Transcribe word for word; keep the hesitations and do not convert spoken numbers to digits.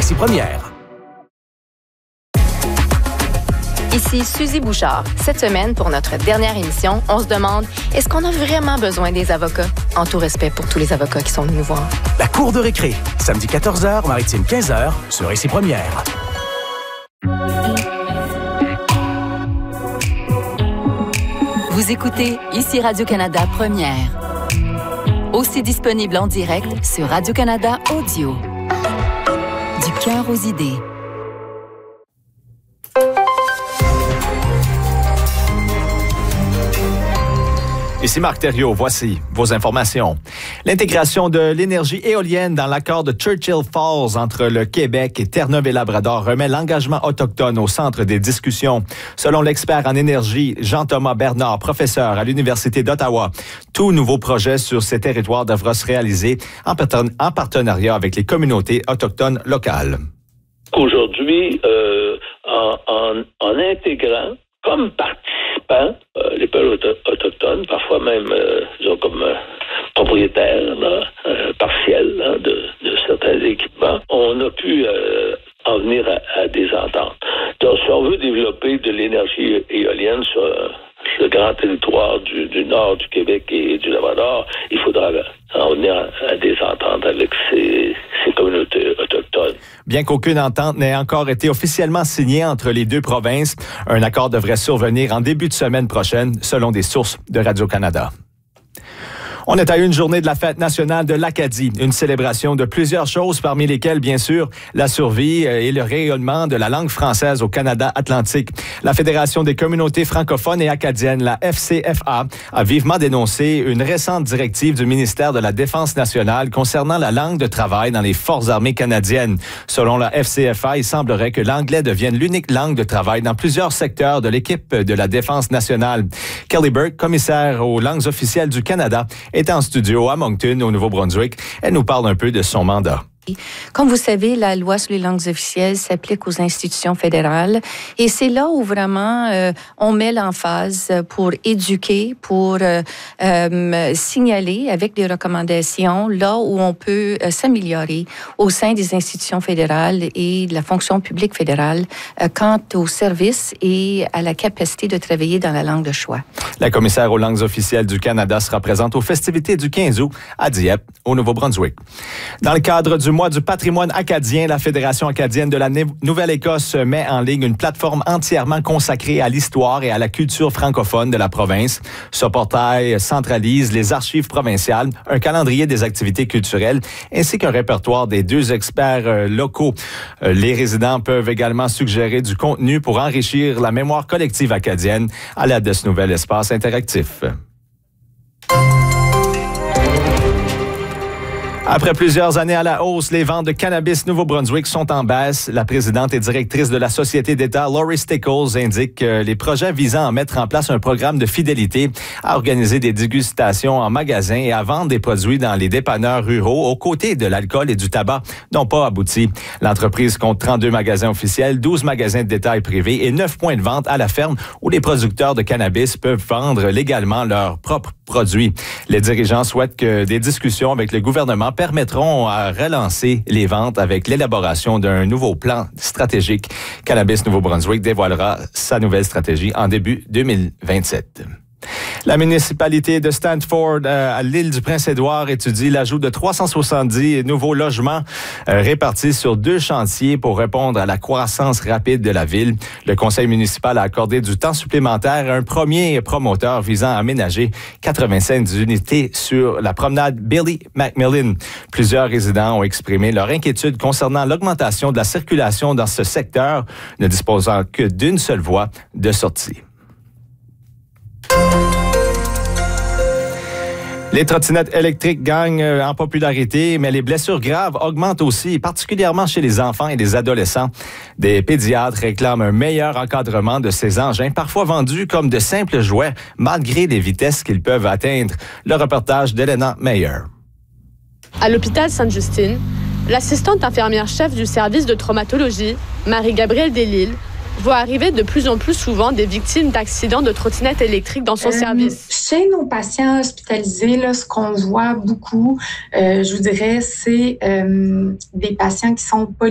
Récit Première. Ici Suzy Bouchard. Cette semaine, pour notre dernière émission, on se demande, est-ce qu'on a vraiment besoin des avocats? En tout respect pour tous les avocats qui sont venus nous voir. La cour de récré, samedi quatorze heures, Maritime quinze heures, sur Récit Première. Vous écoutez ici Radio-Canada Première. Aussi disponible en direct sur Radio-Canada Audio. Du cœur aux idées. Ici Marc Thériault, voici vos informations. L'intégration de l'énergie éolienne dans l'accord de Churchill Falls entre le Québec et Terre-Neuve et Labrador remet l'engagement autochtone au centre des discussions. Selon l'expert en énergie Jean-Thomas Bernard, professeur à l'Université d'Ottawa, tout nouveau projet sur ces territoires devra se réaliser en, en partenariat avec les communautés autochtones locales. Aujourd'hui, euh, en, en, en intégrant comme participants euh, les peuples auto- autochtones, parfois même euh, disons comme euh, propriétaires là, euh, partiels là, de, de certains équipements, on a pu euh, en venir à, à des ententes. Donc, si on veut développer de l'énergie éolienne sur euh, le grand territoire du, du nord du Québec et du Labrador, il faudra en venir à, à des ententes avec ces, ces communautés autochtones. Bien qu'aucune entente n'ait encore été officiellement signée entre les deux provinces, un accord devrait survenir en début de semaine prochaine, selon des sources de Radio-Canada. On est à une journée de la fête nationale de l'Acadie, une célébration de plusieurs choses, parmi lesquelles, bien sûr, la survie et le rayonnement de la langue française au Canada atlantique. La Fédération des communautés francophones et acadiennes, la F C F A, a vivement dénoncé une récente directive du ministère de la Défense nationale concernant la langue de travail dans les Forces armées canadiennes. Selon la F C F A, il semblerait que l'anglais devienne l'unique langue de travail dans plusieurs secteurs de l'équipe de la Défense nationale. Kelly Burke, commissaire aux langues officielles du Canada, est en studio à Moncton, au Nouveau-Brunswick. Elle nous parle un peu de son mandat. Comme vous savez, la loi sur les langues officielles s'applique aux institutions fédérales et c'est là où vraiment euh, on met l'emphase pour éduquer, pour euh, euh, signaler avec des recommandations là où on peut euh, s'améliorer au sein des institutions fédérales et de la fonction publique fédérale euh, quant aux services et à la capacité de travailler dans la langue de choix. La commissaire aux langues officielles du Canada sera présente aux festivités du quinze août à Dieppe, au Nouveau-Brunswick. Dans le cadre du mois du patrimoine acadien, la Fédération acadienne de la Nouvelle-Écosse met en ligne une plateforme entièrement consacrée à l'histoire et à la culture francophone de la province. Ce portail centralise les archives provinciales, un calendrier des activités culturelles ainsi qu'un répertoire des deux experts locaux. Les résidents peuvent également suggérer du contenu pour enrichir la mémoire collective acadienne à l'aide de ce nouvel espace interactif. Après plusieurs années à la hausse, les ventes de cannabis Nouveau-Brunswick sont en baisse. La présidente et directrice de la Société d'État, Laurie Stickles, indique que les projets visant à mettre en place un programme de fidélité, à organiser des dégustations en magasin et à vendre des produits dans les dépanneurs ruraux aux côtés de l'alcool et du tabac n'ont pas abouti. L'entreprise compte trente-deux magasins officiels, douze magasins de détail privés et neuf points de vente à la ferme où les producteurs de cannabis peuvent vendre légalement leurs propres produits. Les dirigeants souhaitent que des discussions avec le gouvernement permettront à relancer les ventes avec l'élaboration d'un nouveau plan stratégique. Cannabis Nouveau-Brunswick dévoilera sa nouvelle stratégie en début deux mille vingt-sept. La municipalité de Stanford, euh, à l'île du Prince-Édouard, étudie l'ajout de trois cent soixante-dix nouveaux logements euh, répartis sur deux chantiers pour répondre à la croissance rapide de la ville. Le conseil municipal a accordé du temps supplémentaire à un premier promoteur visant à aménager quatre-vingt-cinq unités sur la promenade Billy McMillan. Plusieurs résidents ont exprimé leur inquiétude concernant l'augmentation de la circulation dans ce secteur, ne disposant que d'une seule voie de sortie. Les trottinettes électriques gagnent en popularité, mais les blessures graves augmentent aussi, particulièrement chez les enfants et les adolescents. Des pédiatres réclament un meilleur encadrement de ces engins, parfois vendus comme de simples jouets, malgré les vitesses qu'ils peuvent atteindre. Le reportage d'Elena Meyer. À l'hôpital Sainte-Justine, l'assistante infirmière-chef du service de traumatologie, Marie-Gabrielle Delisle, voit arriver de plus en plus souvent des victimes d'accidents de trottinettes électriques dans son euh, service. Chez nos patients hospitalisés, là, ce qu'on voit beaucoup, euh, je vous dirais, c'est euh, des patients qui sont